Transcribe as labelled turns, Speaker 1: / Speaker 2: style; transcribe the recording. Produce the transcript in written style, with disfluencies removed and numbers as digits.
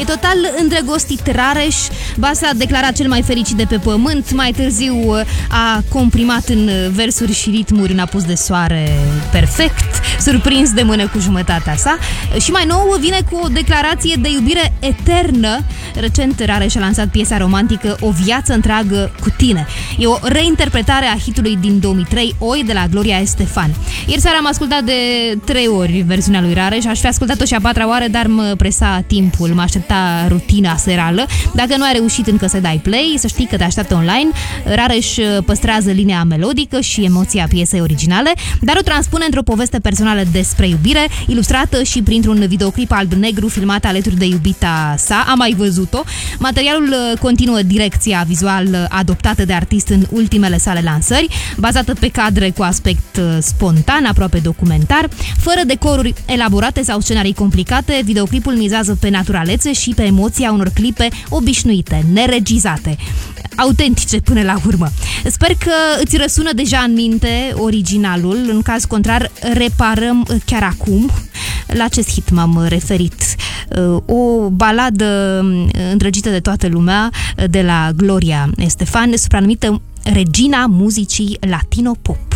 Speaker 1: E total îndrăgostit Rareș, Bas a declarat cel mai fericit de pe pământ, mai târziu a comprimat în versuri și ritmuri un apus de soare perfect, surprins de mână cu jumătatea sa. Și mai nou vine cu o declarație de iubire eternă. Recent Rareș a lansat piesa romantică O viață întreagă cu tine. E o reinterpretare a hitului din 2003, Oi, de la Gloria Estefan. Ieri seara am ascultat de 3 ori versiunea lui Rareș, aș fi ascultat-o și a 4-a oară, dar mă presa timpul, mă aștepta rutina serală. Dacă nu ai reușit încă să dai play, să știi că te așteaptă online. Rareș păstrează linia melodică și emoția piesei originale, dar o transpune într-o poveste personală despre iubire, ilustrată și printr-un videoclip alb-negru filmat alături de iubita sa. Am mai văzut-o. Materialul continuă direcția vizual adoptată de artist în ultimele sale lansări, bazată pe cadre cu aspect spontan, aproape documentar, fără decoruri elaborate sau scenarii complicate. Videoclipul mizează pe naturalețe și pe emoția unor clipe obișnuite, neregizate, autentice până la urmă. Sper că îți răsună deja în minte originalul. În caz contrar, reparăm chiar acum. La acest hit m-am referit. O baladă îndrăgită de toată lumea de la Gloria Estefan, supranumită regina muzicii latino-pop.